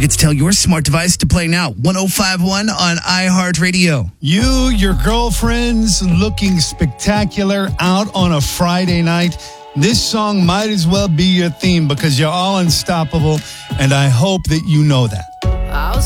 forget to tell your smart device to play now. 105.1 on iHeartRadio. You, your girlfriends looking spectacular out on a Friday night. This song might as well be your theme because you're all unstoppable, and I hope that you know that.